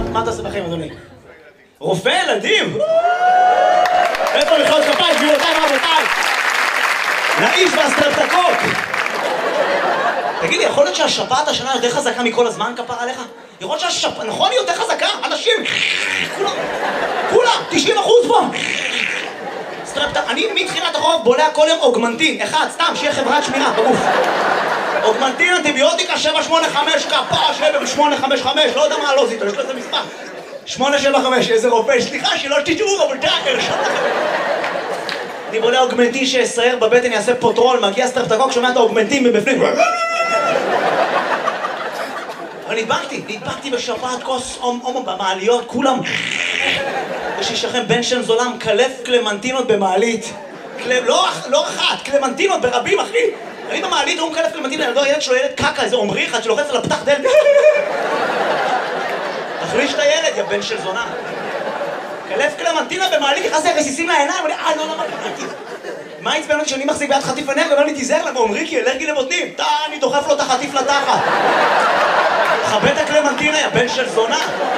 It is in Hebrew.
מה אתה עושה בחיים, אדוני? רופא ילדים? איפה מחיאות כפיים, גבירותיי ורבותיי? לאיש והסטרפטוקוק! תגידי, יכול להיות שהשפעת השנה יותר חזקה מכל הזמן, כפר עליך? יכול להיות שהשפעת, נכון, היא יותר חזקה? אנשים, כולם, 90% פה! אני מתחילת החורף בולע כל יום אוגמנטין, אחד, סתם, שיהיה חברת שמירה בגוף. אוגמנטין, אנטיביוטיקה, 785, כפרה, 755, לא יודע מה לא זיתו, יש לו איזה מספר. 875, איזה רופא, סליחה, שלא תשאו, אבל תרשום לכם. אני בולע אוגמנטין שיסייר בבטן, יעשה פוטרול, מגיע סטרפטוקוק, שומע את האוגמנטין מבפנים. אבל נדבקתי בשפעת כוס הומו במעליות, כולם. יש לכם בן שם זולם, קלף קלמנטינות במעלית. לא אחת, קלמנטינות ברבים, אחי. אני במעלית, הוא מקלף קלמנטינות, ילד שלו ילד קקה, איזה עומרי אחד שלוחץ על הפתח דלת. תחליש את הילד, יא בן של זונה. קלף קלמנטינה במעלית, נכנס לי רסיסים לעיניים, לא, מה עצבן אותי שאני מחזיק ביד חטיף עיניים, ואומר לי תיזהר לה, ואומרי כי אלרגי לבוטנים. אני דוחף לו את החטיף לתחת. חבט הקלמנטינה, יא בן של זונה.